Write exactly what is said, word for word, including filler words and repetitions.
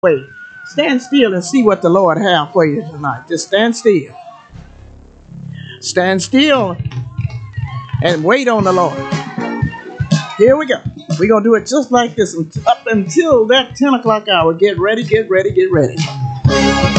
Wait. Stand still and see what the Lord has for you tonight. Just stand still. Stand still and wait on the Lord. Here we go. We're going to do it just like this up until that ten o'clock hour. Get ready, get ready, get ready.